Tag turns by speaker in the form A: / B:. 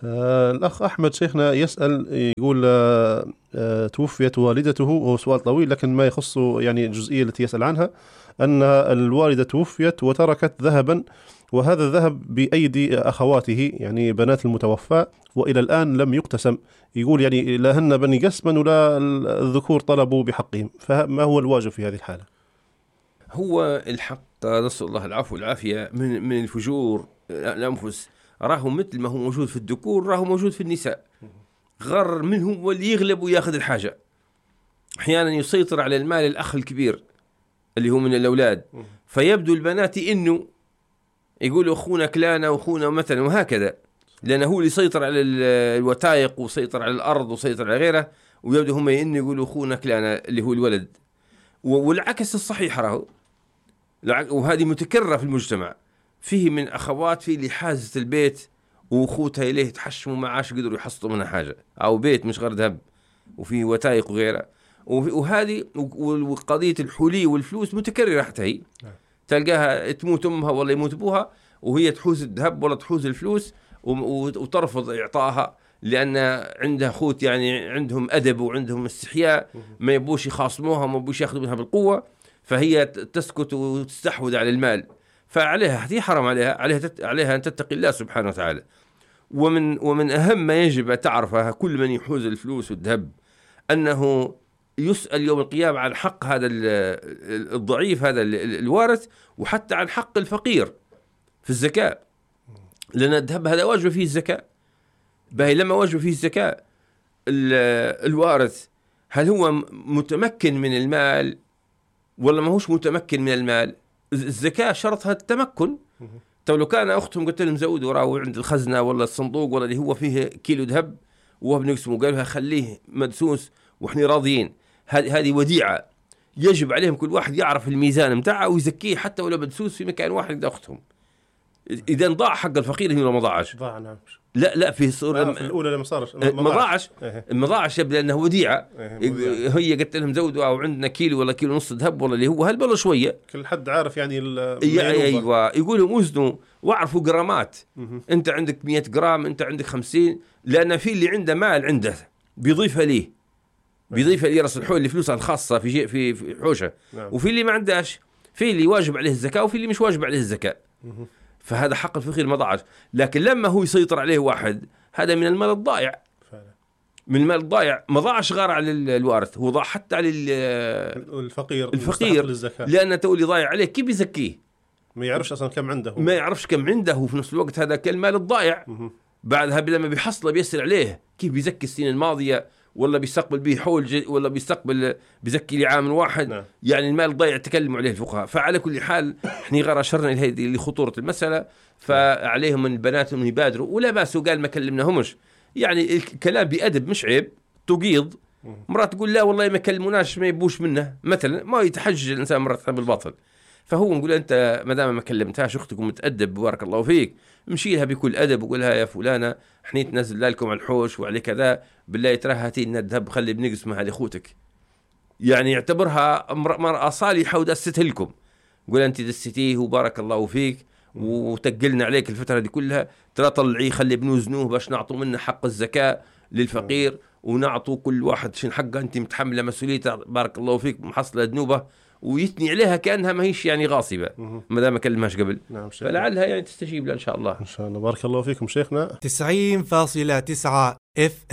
A: الأخ أحمد شيخنا يسأل يقول توفيت والدته، وهو سؤال طويل لكن ما يخص يعني الجزئية التي يسأل عنها، أن الوالدة توفيت وتركت ذهبا، وهذا الذهب بأيدي أخواته يعني بنات المتوفى، وإلى الآن لم يقتسم. يقول يعني لا هن بني قسما ولا الذكور طلبوا بحقهم، فما هو الواجب في هذه الحالة؟
B: هو الحق نسأل الله العفو والعافية من الفجور الأنفس، راهو مثل ما هو موجود في الذكور راهو موجود في النساء. غر منه واللي يغلب وياخذ الحاجة. أحيانا يسيطر على المال الأخ الكبير اللي هو من الأولاد، فيبدو البنات إنه يقولوا أخونا كلانا وأخونا مثلا وهكذا، لأنه هو اللي يسيطر على الوثائق وسيطر على الأرض وسيطر على غيره، ويبدو هم إنه يقولوا أخونا كلانا اللي هو الولد. والعكس الصحيح راهو، وهذه متكررة في المجتمع. فيه من أخوات في اللي حازت البيت وأخوتها إليه تحشموا معاش قدروا يحصلوا منها حاجة، أو بيت مش غير ذهب وفيه وثائق وغيرها. وهذه وقضية الحلي والفلوس متكررة حتى هي. تلقاها تموت أمها ولا يموت أبوها وهي تحوز الذهب ولا تحوز الفلوس وترفض إعطائها، لأن عندها أخوت يعني عندهم أدب وعندهم استحياء، ما يبوش يخاصموها وما يبوش يأخذوا منها بالقوة، فهي تسكت وتستحوذ على المال. فعليها هذه حرام عليها أن تتقي الله سبحانه وتعالى. ومن أهم ما يجب تعرفها كل من يحوز الفلوس والذهب أنه يسأل يوم القيامة عن حق هذا الضعيف هذا الوارث، وحتى عن حق الفقير في الزكاة، لأن الذهب هذا واجب فيه الزكاة. باهي لما واجب فيه الزكاة الوارث هل هو متمكن من المال ولا ما هوش متمكن من المال؟ الزكاة شرطها التمكن. طيب لو كان أختهم قلت لهم زودوا راهو عند الخزنة ولا الصندوق ولا اللي هو فيه كيلو ذهب وهو بنقسمه، قالوا لها خليه مدسوس وإحنا راضيين، هذه وديعة يجب عليهم كل واحد يعرف الميزان متاعه ويزكيه حتى ولو مدسوس في مكان واحد أختهم. إذا ضاع حق الفقير هنا ما ضاعش.
A: ضاع نعم.
B: لا في صورة
A: في الأولى لما صارش
B: ما ضاعش يبدأ أنه وديعة. هي قلت لهم زودوا أو عندنا كيلو ولا كيلو نص ذهب ولا اللي هو هالبلا شوية.
A: كل حد عارف يعني
B: أيوة يقولوا وزنوا واعرفوا جرامات. أنت عندك 100 جرام، أنت عندك 50، لأن في اللي عنده مال عنده بيضيفها ليه، بيضيفها ليه رأس الحول اللي فلوسها الخاصة في شيء في حوشة. وفي اللي ما عندهاش، في اللي واجب عليه الزكاة وفي اللي مش واجب عليه الزكاة. فهذا حق الفقير ما ضاعش. لكن لما هو يسيطر عليه واحد، هذا من المال الضائع، من المال الضائع ما ضاعش غير على الوارث، هو ضاع حتى على الفقير لأن تولي ضايع عليه كيف يزكيه؟
A: ما يعرفش أصلا كم عنده،
B: ما يعرفش كم عنده، وفي نفس الوقت هذا كالمال الضائع. بعدها لما بيحصله بيسأل عليه كيف بيزكي السنين الماضية، ولا بيستقبل به حول ولا بيزكي لعام واحد. يعني المال الضائع تكلموا عليه الفقهاء. فعلى كل حال احنا غير أشرنا إلى خطورة المسألة، فعليهم من بناتهم يبادروا ولا باس. وقال ما كلمناهمش، يعني الكلام بأدب مش عيب. تقيض مرات تقول لا والله ما كلموناش ما يبوش منه مثلا، ما يتحجج الإنسان مرات بالباطل. فهو نقول أنت ما دام ما كلمتهاش أختك ومتأدب بارك الله فيك، مشيلها بكل أدب وقولها يا فلانة احنا تنزل لكم على الحوش وعلى كذا، بالله ترى هاتي لنا الذهب خلي بنقسمها هذه أخوتك. يعني يعتبرها مرأة صالحة ودستها لكم. قول أنت دستيه وبارك الله فيك وتقلنا عليك الفترة دي كلها، ترى طلعيه خلي بنوزنوه باش نعطوا منه حق الزكاة للفقير ونعطوا كل واحد شن حقه، أنت متحملة مسؤوليته بارك الله فيك محصلة ذنوبه، ويثني عليها كأنها ما هيش يعني غاصبة ما دام كلمهاش قبل.
A: نعم
B: فلعلها يعني تستجيب لها إن شاء الله.
A: إن شاء الله. بارك الله فيكم شيخنا.
C: 90.9 FM